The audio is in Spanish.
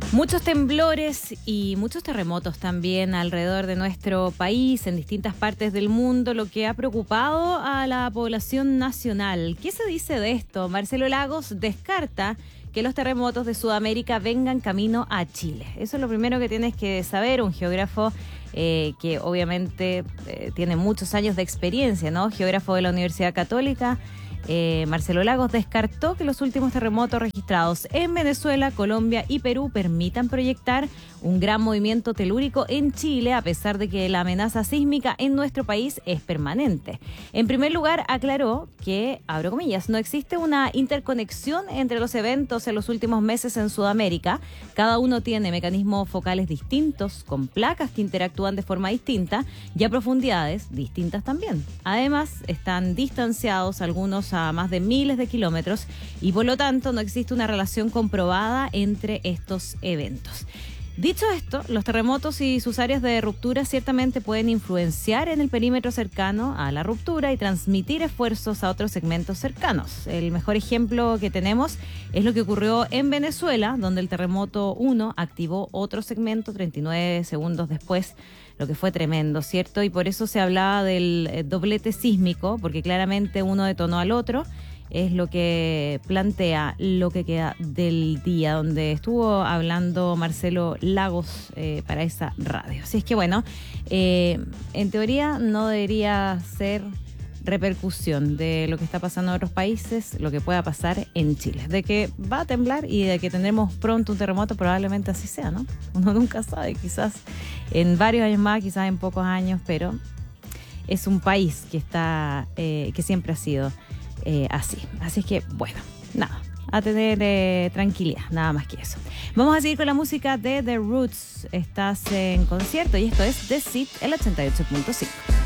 Muchos temblores y muchos terremotos también alrededor de nuestro país, en distintas partes del mundo, lo que ha preocupado a la población nacional. ¿Qué se dice de esto? Marcelo Lagos descarta que los terremotos de Sudamérica vengan camino a Chile. Eso es lo primero que tienes que saber, un geógrafo que obviamente tiene muchos años de experiencia, ¿no? Geógrafo de la Universidad Católica. Marcelo Lagos descartó que los últimos terremotos registrados en Venezuela, Colombia y Perú permitan proyectar un gran movimiento telúrico en Chile, a pesar de que la amenaza sísmica en nuestro país es permanente. En primer lugar, aclaró que, abro comillas, no existe una interconexión entre los eventos en los últimos meses en Sudamérica. Cada uno tiene mecanismos focales distintos, con placas que interactúan de forma distinta y a profundidades distintas también. Además, están distanciados algunos a más de miles de kilómetros y por lo tanto no existe una relación comprobada entre estos eventos. Dicho esto, los terremotos y sus áreas de ruptura ciertamente pueden influenciar en el perímetro cercano a la ruptura y transmitir esfuerzos a otros segmentos cercanos. El mejor ejemplo que tenemos es lo que ocurrió en Venezuela, donde el terremoto 1 activó otro segmento 39 segundos después, lo que fue tremendo, ¿cierto? Y por eso se hablaba del doblete sísmico, porque claramente uno detonó al otro. Es lo que plantea lo que queda del día, donde estuvo hablando Marcelo Lagos para esa radio. Así es que bueno, en teoría no debería ser repercusión de lo que está pasando en otros países, lo que pueda pasar en Chile. De que va a temblar y de que tendremos pronto un terremoto, probablemente así sea, ¿no? Uno nunca sabe, quizás en varios años más, quizás en pocos años, pero es un país que está, que siempre ha sido así. Así es que, bueno, nada, a tener tranquilidad, nada más que eso. Vamos a seguir con la música de The Roots. Estás en concierto y esto es The Seat, el 88.5.